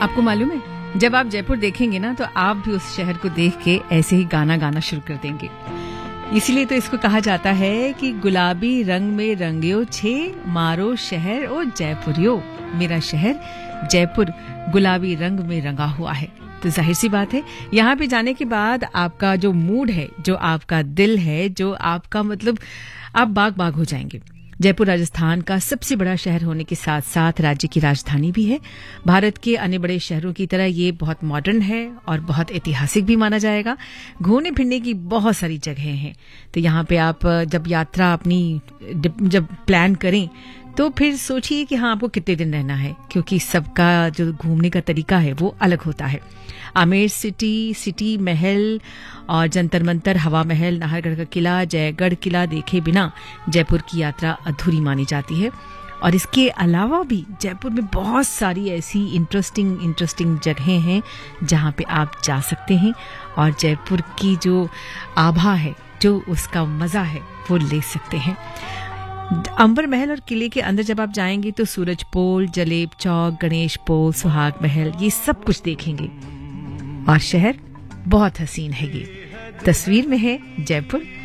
आपको मालूम है, जब आप जयपुर देखेंगे ना तो आप भी उस शहर को देख के ऐसे ही गाना गाना शुरू कर देंगे। इसीलिए तो इसको कहा जाता है कि गुलाबी रंग में रंगियो छे मारो शहर ओ जयपुरियो। मेरा शहर जयपुर गुलाबी रंग में रंगा हुआ है। तो जाहिर सी बात है, यहाँ पे जाने के बाद आपका जो मूड है, जो आपका दिल है, जो आपका मतलब आप बाग बाग हो जाएंगे। जयपुर राजस्थान का सबसे बड़ा शहर होने के साथ साथ राज्य की राजधानी भी है। भारत के अन्य बड़े शहरों की तरह ये बहुत मॉडर्न है और बहुत ऐतिहासिक भी माना जाएगा। घूमने फिरने की बहुत सारी जगहें हैं। तो यहाँ पे आप जब यात्रा अपनी जब प्लान करें तो फिर सोचिए कि हाँ, आपको कितने दिन रहना है, क्योंकि सबका जो घूमने का तरीका है वो अलग होता है। आमेर सिटी महल और जंतर मंतर, हवा महल, नाहरगढ़ का किला, जयगढ़ किला देखे बिना जयपुर की यात्रा अधूरी मानी जाती है। और इसके अलावा भी जयपुर में बहुत सारी ऐसी इंटरेस्टिंग जगहें हैं जहाँ पे आप जा सकते हैं और जयपुर की जो आभा है, जो उसका मजा है, वो ले सकते हैं। अंबर महल और किले के अंदर जब आप जाएंगे तो सूरज पोल, जलेब चौक, गणेश पोल, सुहाग महल, ये सब कुछ देखेंगे। और शहर बहुत हसीन है। ये तस्वीर में है जयपुर